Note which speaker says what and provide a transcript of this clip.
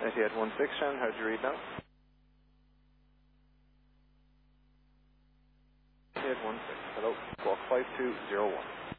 Speaker 1: Etihad 16, Shannon, how'd you read now? Etihad 16, hello, squawk 5201.